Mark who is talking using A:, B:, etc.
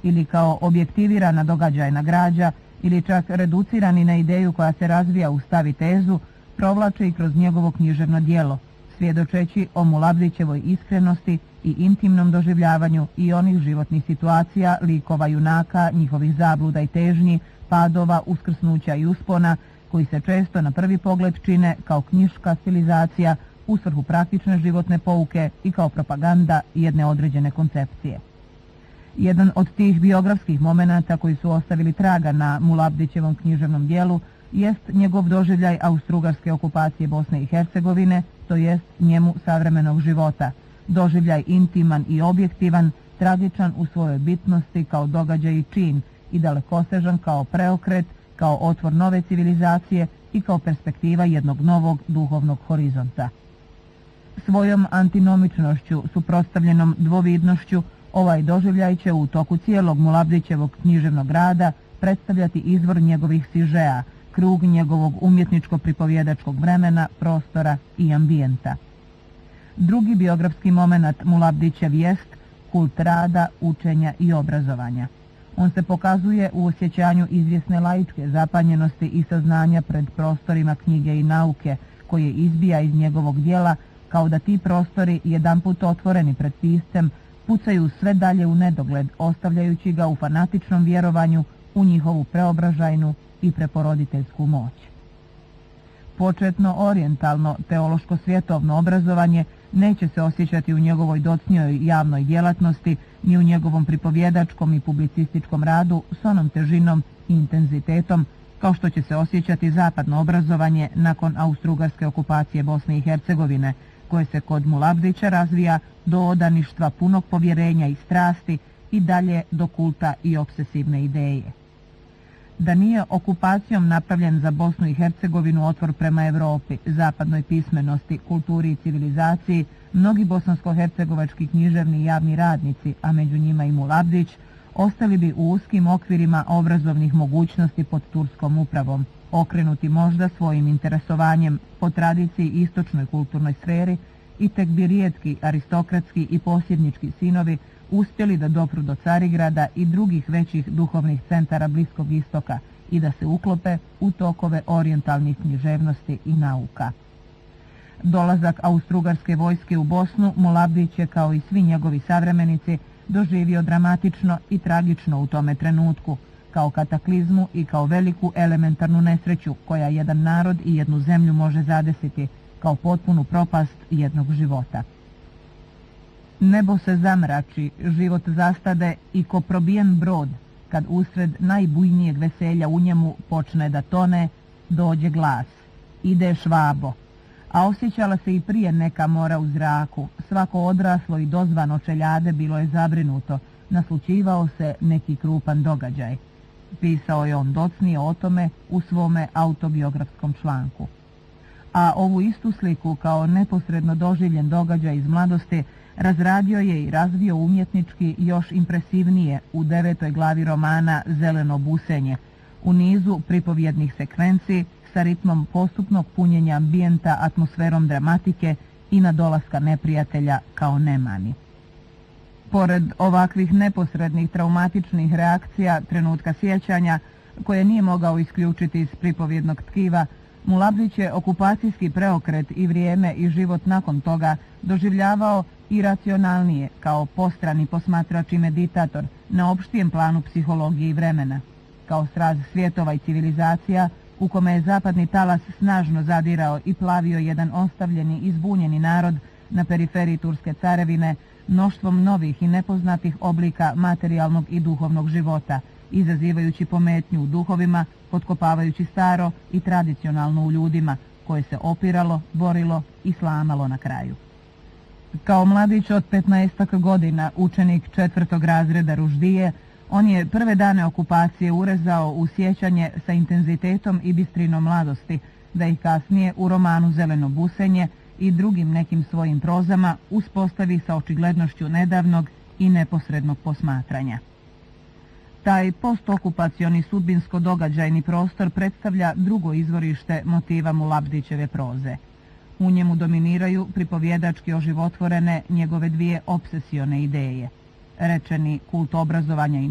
A: ili kao objektivirana događajna građa ili čak reducirani na ideju koja se razvija u stav i tezu, provlače i kroz njegovo književno djelo, svjedočeći o Mulabdićevoj iskrenosti i intimnom doživljavanju i onih životnih situacija, likova junaka, njihovih zabluda i težnji, padova, uskrsnuća i uspona, koji se često na prvi pogled čine kao knjiška stilizacija u svrhu praktične životne pouke i kao propaganda jedne određene koncepcije. Jedan od tih biografskih momenata koji su ostavili traga na Mulabdićevom književnom djelu jest njegov doživljaj austrougarske okupacije Bosne i Hercegovine, to jest njemu savremenog života, doživljaj intiman i objektivan, tragičan u svojoj bitnosti kao događaj i čin i dalekosežan kao preokret, kao otvor nove civilizacije i kao perspektiva jednog novog duhovnog horizonta. Svojom antinomičnošću, suprotstavljenom dvovidnošću, ovaj doživljaj će u toku cijelog Mulabdićevog književnog rada predstavljati izvor njegovih sižea, krug njegovog umjetničko-pripovjedačkog vremena, prostora i ambijenta. Drugi biografski moment Mulabdićev jest kult rada, učenja i obrazovanja. On se pokazuje u osjećanju izvjesne laičke zapanjenosti i saznanja pred prostorima knjige i nauke, koje izbija iz njegovog djela, kao da ti prostori, jedanput otvoreni pred piscem, pucaju sve dalje u nedogled, ostavljajući ga u fanatičnom vjerovanju u njihovu preobražajnu i preporoditeljsku moć. Početno orijentalno teološko-svjetovno obrazovanje neće se osjećati u njegovoj docnijoj javnoj djelatnosti ni u njegovom pripovjedačkom i publicističkom radu s onom težinom i intenzitetom kao što će se osjećati zapadno obrazovanje nakon austrougarske okupacije Bosne i Hercegovine, koje se kod Mulabdića razvija do odaništva punog povjerenja i strasti i dalje do kulta i obsesivne ideje. Da nije okupacijom napravljen za Bosnu i Hercegovinu otvor prema Evropi, zapadnoj pismenosti, kulturi i civilizaciji, mnogi bosansko-hercegovački književni i javni radnici, a među njima i Mulabdić, ostali bi u uskim okvirima obrazovnih mogućnosti pod turskom upravom, okrenuti možda svojim interesovanjem po tradiciji istočnoj kulturnoj sferi i tek bi rijetki aristokratski i posjednički sinovi uspjeli da dopru do Carigrada i drugih većih duhovnih centara Bliskog istoka i da se uklope u tokove orijentalnih književnosti i nauka. Dolazak austrougarske vojske u Bosnu Mulabdić je, kao i svi njegovi savremenici, doživio dramatično i tragično u tome trenutku, kao kataklizmu i kao veliku elementarnu nesreću koja jedan narod i jednu zemlju može zadesiti, kao potpunu propast jednog života. Nebo se zamrači, život zastade i ko probijen brod, kad usred najbujnijeg veselja u njemu počne da tone, dođe glas: ide Švabo. A osjećala se i prije neka mora u zraku, svako odraslo i dozvano čeljade bilo je zabrinuto, naslućivao se neki krupan događaj. Pisao je on docnije o tome u svome autobiografskom članku. A ovu istu sliku kao neposredno doživljen događaj iz mladosti razradio je i razvio umjetnički još impresivnije u 9. glavi romana Zeleno busenje, u nizu pripovjednih sekvenci sa ritmom postupnog punjenja ambijenta, atmosferom dramatike i nadolaska neprijatelja kao nemani. Pored ovakvih neposrednih traumatičnih reakcija trenutka sjećanja, koje nije mogao isključiti iz pripovjednog tkiva, Mulabdić je okupacijski preokret i vrijeme i život nakon toga doživljavao iracionalnije, kao postrani posmatrač i meditator na opštijem planu psihologije i vremena, kao straz svjetova i civilizacija u kome je zapadni talas snažno zadirao i plavio jedan ostavljeni i zbunjeni narod na periferiji Turske carevine mnoštvom novih i nepoznatih oblika materijalnog i duhovnog života, izazivajući pometnju u duhovima, potkopavajući staro i tradicionalno u ljudima, koje se opiralo, borilo i slamalo na kraju. Kao mladić od 15 godina, učenik 4. razreda Ruždije, on je prve dane okupacije urezao u sjećanje sa intenzitetom i bistrinom mladosti, da ih kasnije u romanu Zeleno busenje i drugim nekim svojim prozama uspostavi sa očiglednošću nedavnog i neposrednog posmatranja. Taj postokupacioni sudbinsko-događajni prostor predstavlja drugo izvorište motiva Mulabdićeve proze. U njemu dominiraju pripovjedački oživotvorene njegove dvije obsesione ideje, rečeni kult obrazovanja i